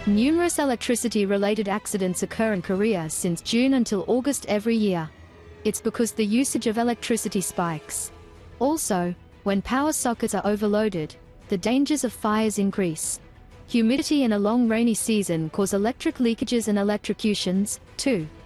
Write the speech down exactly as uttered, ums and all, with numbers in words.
Numerous electricity-related accidents occur in Korea since June until August every year. It's because the usage of electricity spikes. Also, when power sockets are overloaded, the dangers of fires increase. Humidity and a long rainy season cause electric leakages and electrocutions, too.